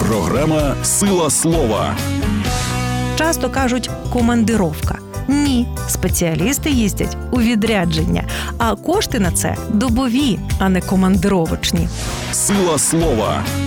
Програма «Сила слова». Часто кажуть «командировка». Ні, спеціалісти їздять у відрядження, а кошти на це добові, а не командировочні. «Сила слова»